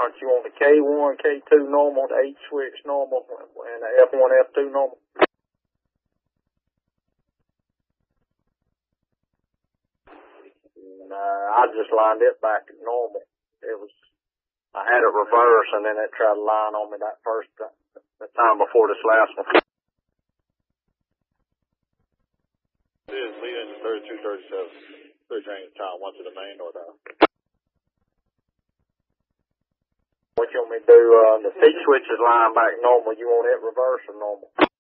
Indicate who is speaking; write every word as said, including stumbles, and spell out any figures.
Speaker 1: Aren't you on the K one, K two normal, the H switch normal, and the F one, F two normal? Nah, I just lined it back to normal. It was, I had it reverse and then it tried to line on me that first, the time before this last one.
Speaker 2: It is lead engine thirty-two thirty-seven, third train time, one to the main north out.
Speaker 1: What you want me to do, uh, the T switch is lined back normal, you want it reverse or normal?